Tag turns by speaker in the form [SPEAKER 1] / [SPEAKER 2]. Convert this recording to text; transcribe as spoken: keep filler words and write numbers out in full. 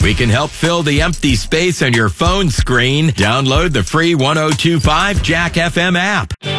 [SPEAKER 1] We can help fill the empty space on your phone screen. Download the free one oh two five Jack F M app.